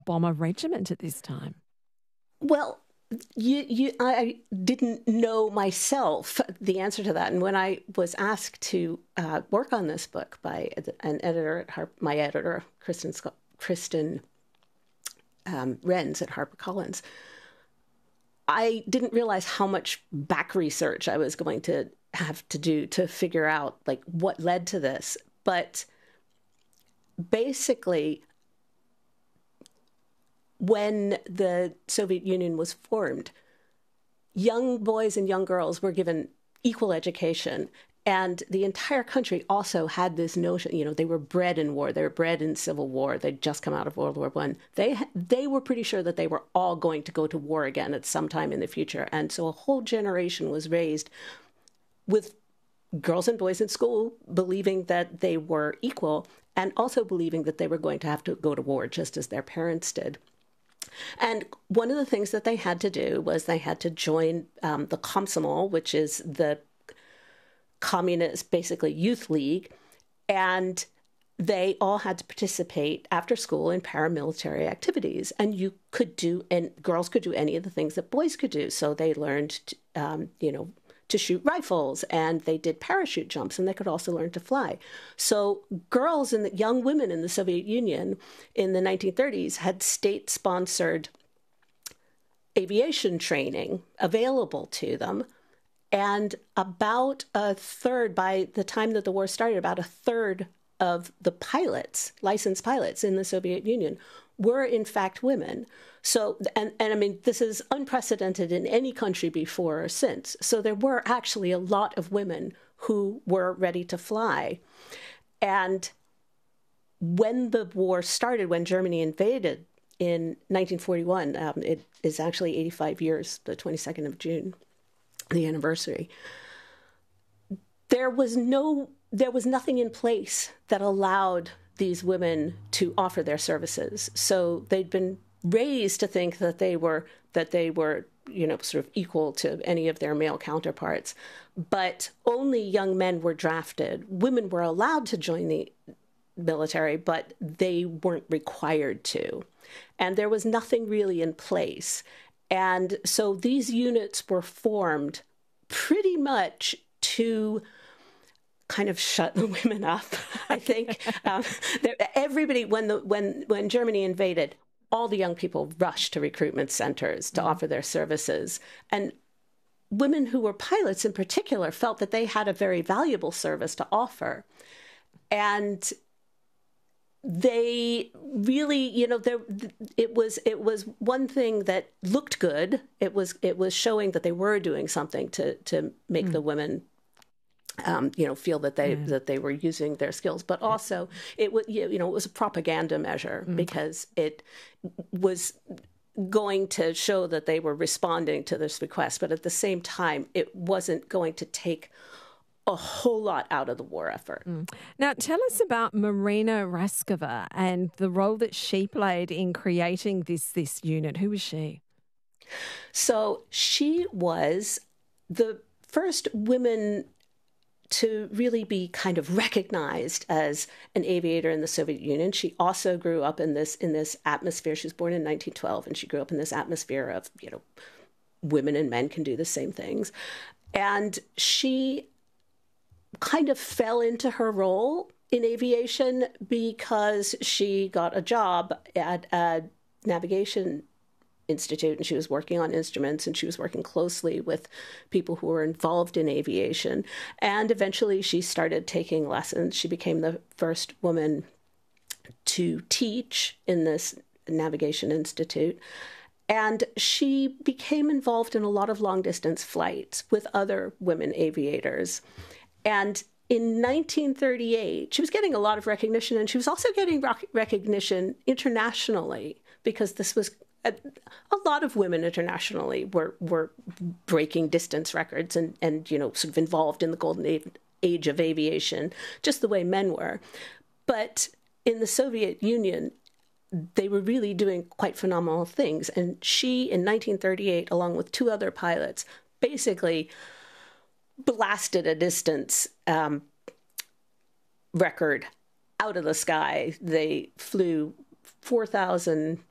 bomber regiment at this time? Well, I didn't know myself the answer to that. And when I was asked to work on this book by an editor at my editor, Kristen Renz at HarperCollins, I didn't realize how much back research I was going to have to do to figure out like what led to this. But basically, when the Soviet Union was formed, young boys and young girls were given equal education. And the entire country also had this notion, you know, they were bred in war. They were bred in civil war. They'd just come out of World War I. They were pretty sure that they were all going to go to war again at some time in the future. And so a whole generation was raised with girls and boys in school believing that they were equal and also believing that they were going to have to go to war just as their parents did. And one of the things that they had to do was they had to join the Komsomol, which is the communist, basically youth league, and they all had to participate after school in paramilitary activities. And girls could do any of the things that boys could do. So they learned, to shoot rifles, and they did parachute jumps, and they could also learn to fly. So girls and young women in the Soviet Union in the 1930s had state-sponsored aviation training available to them. And about a third, by the time that the war started, about a third of the pilots, licensed pilots in the Soviet Union, were in fact women. So, and I mean, this is unprecedented in any country before or since. So there were actually a lot of women who were ready to fly. And when the war started, when Germany invaded in 1941, it is actually 85 years, the 22nd of June, the anniversary, there was nothing in place that allowed these women to offer their services. So they'd been raised to think that they were, sort of equal to any of their male counterparts. But only young men were drafted. Women were allowed to join the military, but they weren't required to. And there was nothing really in place. And so these units were formed pretty much to kind of shut the women up, I think. Everybody, when Germany invaded, all the young people rushed to recruitment centers to offer their services. And women who were pilots in particular felt that they had a very valuable service to offer. And they really, it was one thing that looked good. It was showing that they were doing something to make the women, feel that they were using their skills. But also, it was a propaganda measure because it was going to show that they were responding to this request. But at the same time, it wasn't going to take a whole lot out of the war effort. Now, tell us about Marina Raskova and the role that she played in creating this unit. Who was she? So she was the first woman to really be kind of recognized as an aviator in the Soviet Union. She also grew up in this atmosphere. She was born in 1912, and she grew up in this atmosphere of, women and men can do the same things. And she kind of fell into her role in aviation because she got a job at a navigation institute, and she was working on instruments, and she was working closely with people who were involved in aviation. And eventually she started taking lessons. She became the first woman to teach in this navigation institute. And she became involved in a lot of long-distance flights with other women aviators. And in 1938, she was getting a lot of recognition, and she was also getting recognition internationally because this was a lot of women internationally were breaking distance records and sort of involved in the golden age of aviation, just the way men were. But in the Soviet Union, they were really doing quite phenomenal things. And she, in 1938, along with two other pilots, basically blasted a distance record out of the sky. They flew 4,000